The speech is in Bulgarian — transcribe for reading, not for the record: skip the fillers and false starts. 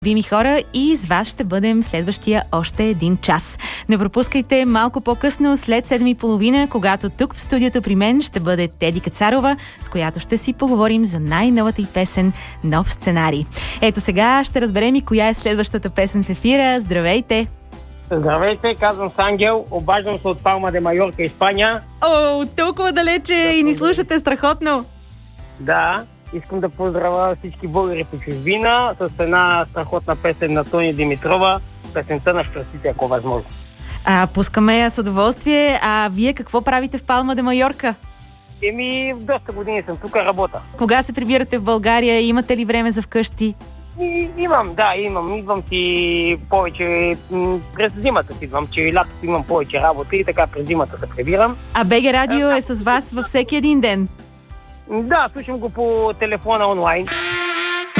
Любими хора, и с вас ще бъдем следващия още един час. Не пропускайте малко по-късно, след 7:30, когато тук в студиото при мен ще бъде Теди Кацарова, с която ще си поговорим за най-новата й песен "Нов сценарий". Ето сега ще разберем и коя е следващата песен в ефира. Здравейте! Здравейте, казвам се Ангел, обаждам се от Палма де Майорка, Испания. О, толкова далече и ни слушате страхотно! Да, искам да поздравя всички българи по чужбина с една страхотна песен на Тони Димитрова, песента на щастите, ако възможно. Пускаме я с удоволствие. А вие какво правите в Палма де Майорка? Доста години съм тук, работя. Кога се прибирате в България? Имате ли време за вкъщи? Имам. Идвам си повече през зимата си идвам, че лятото имам повече работа и така през зимата се прибирам. А БГ Радио е с вас във всеки един ден? Да, слушам го по телефона онлайн.